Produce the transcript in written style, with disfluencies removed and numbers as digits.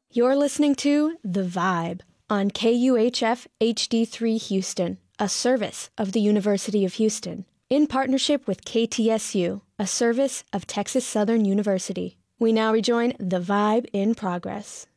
You're listening to The Vibe on KUHF HD3 Houston, a service of the University of Houston, in partnership with KTSU, a service of Texas Southern University. We now rejoin The Vibe in progress.